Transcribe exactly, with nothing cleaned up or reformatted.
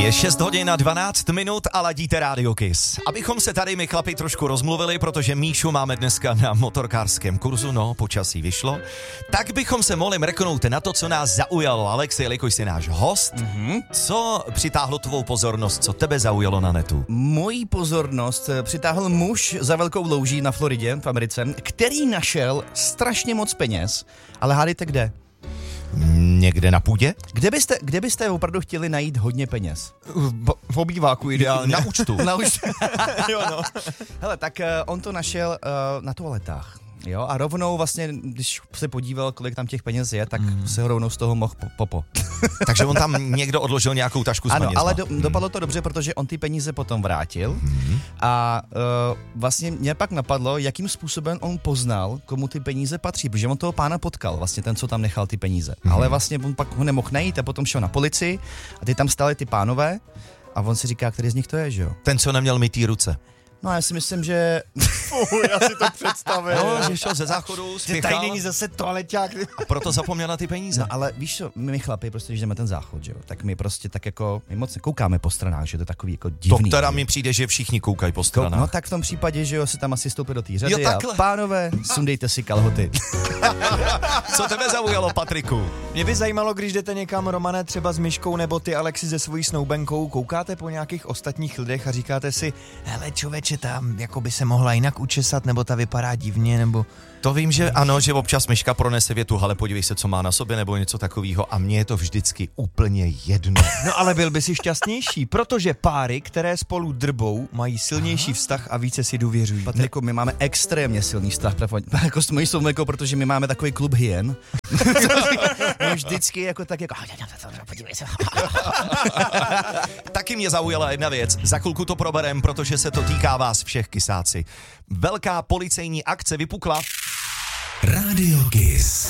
Je šest hodin a dvanáct minut a ladíte Radio Kiss. Abychom se tady my chlapi trošku rozmluvili, protože Míšu máme dneska na motorkářském kurzu, no, počasí vyšlo, tak bychom se mohli mrknout na to, co nás zaujalo. Alex, jelikož jsi náš host, mm-hmm. co přitáhlo tvou pozornost, co tebe zaujalo na netu? Mojí pozornost přitáhl muž za velkou louží na Floridě v Americe, který našel strašně moc peněz, ale hádejte kde? Někde na půdě? Kde byste, kde byste opravdu chtěli najít hodně peněz? V, v obýváku ideálně. Na účtu. Na účtu. Jo, no. Hele, tak uh, on to našel uh, na toaletách. Jo, a rovnou vlastně, když se podíval, kolik tam těch peněz je, tak mm. se ho rovnou z toho mohl po- popo. Takže on tam někdo odložil nějakou tašku s ano, penězma. ale do, dopadlo to dobře, protože on ty peníze potom vrátil mm. a uh, vlastně mě pak napadlo, jakým způsobem on poznal, komu ty peníze patří, protože on toho pána potkal, vlastně ten, co tam nechal ty peníze. Mm. Ale vlastně on pak ho nemohl najít a potom šel na policii a ty tam stály ty pánové a on si říká, který z nich to je, že jo? Ten, co neměl mytý ruce. No já si myslím, že... Fuh, já si to představil. No, že šel ze záchodu, spěchal. Tady není zase toaleťák. A proto zapomněl na ty peníze. No ale víš co, my chlapi, prostě, když jdeme ten záchod, že jo, tak my prostě tak jako, my moc nekoukáme po stranách, že to je takový jako divný. To teda mi přijde, že všichni koukají po stranách. No tak v tom případě, že jo, si tam asi stoupit do té řady Jo, a takhle. pánové, sundejte si kalhoty. Co tebe zaujalo, Patriku? Mě by zajímalo, když jdete někam, Romane, třeba s Myškou nebo ty, Alexi, se svojí snoubenkou, koukáte po nějakých ostatních lidech a říkáte si, hele člověče, tam jako by se mohla jinak učesat, nebo ta vypadá divně, nebo... To vím, že ano, že občas Myška pronese větu, ale podívej se, co má na sobě, nebo něco takového a mně je to vždycky úplně jedno. No ale byl by si šťastnější, protože páry, které spolu drbou, mají silnější vztah a více si důvěřují. Patriku, my máme extrémně silný vztah jako s mojí soumenkou, protože my máme takový klub hyen. My vždycky jako tak jako... Podívej se. Taky mě zaujala jedna věc, za chvilku to proberem, protože se to týká vás všech, kysáci. Velká policejní akce vypukla. Radio Kiss.